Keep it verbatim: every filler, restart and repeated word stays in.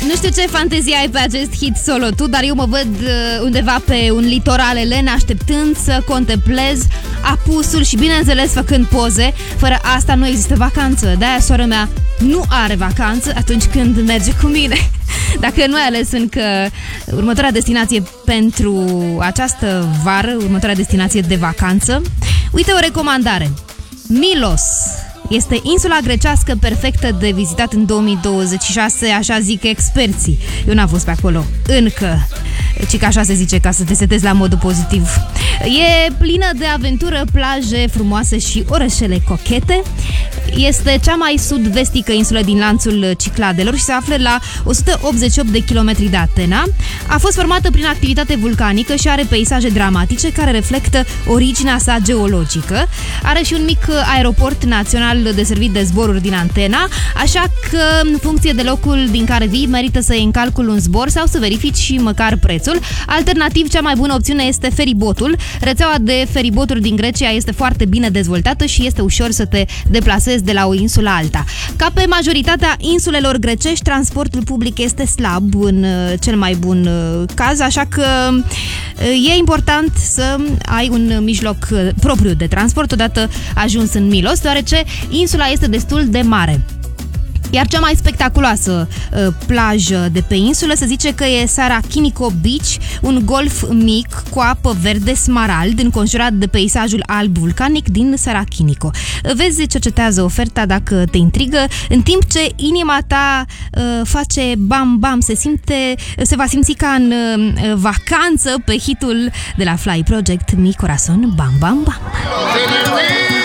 Nu știu ce fantezie ai pe acest hit solo tu, dar eu mă văd undeva pe un litoral elen, așteptând să contemplez apusul și, bineînțeles, făcând poze. Fără asta nu există vacanță. De-aia sora mea nu are vacanță atunci când merge cu mine. Dacă nu ai ales încă următoarea destinație pentru această vară, următoarea destinație de vacanță, uite o recomandare. Milos este insula grecească perfectă de vizitat în două mii douăzeci și șase, așa zic experții. Eu n-am fost pe acolo încă, ci că așa se zice, ca să te setezi la modul pozitiv. E plină de aventură, plaje frumoase și orășele cochete. Este cea mai sud-vestică insulă din lanțul Cicladelor și se află la o sută optzeci și opt de kilometri de Atena. A fost formată prin activitate vulcanică și are peisaje dramatice care reflectă originea sa geologică. Are și un mic aeroport național deservit de zboruri din Atena, așa că în funcție de locul din care vii, merită să iei în calcul un zbor sau să verifici și măcar prețul. Alternativ, cea mai bună opțiune este feribotul. Rețeaua de feriboturi din Grecia este foarte bine dezvoltată și este ușor să te deplasezi de la o insulă alta. Ca pe majoritatea insulelor grecești, transportul public este slab în cel mai bun caz, așa că e important să ai un mijloc propriu de transport odată ajuns în Milos, deoarece insula este destul de mare. Iar cea mai spectaculoasă uh, plajă de pe insulă se zice că e Sarakinico Beach, un golf mic cu apă verde smarald înconjurat de peisajul alb vulcanic din Sarakinico. Vezi, cercetează oferta dacă te intrigă, în timp ce inima ta uh, face bam-bam, se simte, se va simți ca în uh, vacanță pe hitul de la Fly Project, Mi Corazon Bam Bam Bam.